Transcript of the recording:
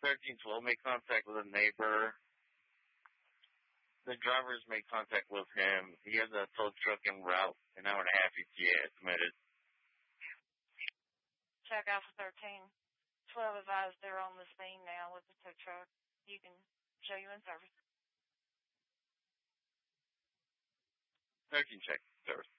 1312 made contact with a neighbor. The drivers made contact with him. He has a tow truck en route, an hour and a half ETA estimated. Check Alpha 13. 12 advised they're on the scene now with the tow truck. You can show you in service. 13 check, service.